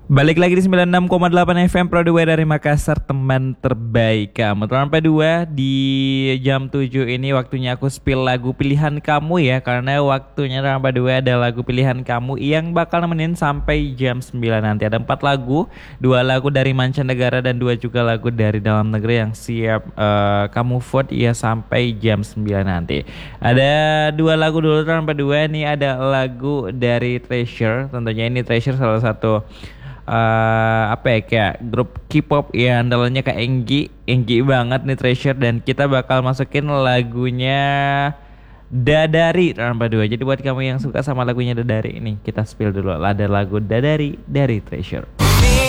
Balik lagi di 96,8 FM Pro 2 dari Makassar, teman terbaik kamu. Teman P2 di jam 7 ini waktunya aku spill lagu pilihan kamu ya. Karena waktunya teman P2 ada lagu pilihan kamu yang bakal nemenin sampai jam 9 nanti. Ada 4 lagu, 2 lagu dari mancanegara dan 2 juga lagu dari dalam negeri yang siap kamu vote ya sampai jam 9 nanti. Ada 2 lagu dulu teman P2, ini ada lagu dari Treasure. Tentunya ini Treasure salah satu apa ya, kayak grup K-pop ya andalannya kayak Enggi banget nih Treasure, dan kita bakal masukin lagunya Dadari tanpa dua. Jadi buat kamu yang suka sama lagunya Dadari ini, kita spill dulu ada lagu Dadari dari Treasure.